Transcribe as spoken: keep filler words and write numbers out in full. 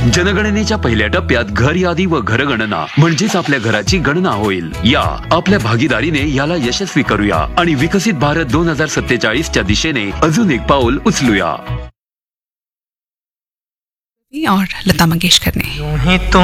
जनगणनेच्या पहिल्या टप्प्यात घर यादी व घरगणना म्हणजेच आपल्या घराची गणना होईल. या आपल्या भागीदारीने याला यशस्वी करूया आणि विकसित भारत दोन हजार सत्तेचाळीस च्या दिशेने अजून एक पाऊल उचलूया. और लता मंगेशकर ने यूं ही तुम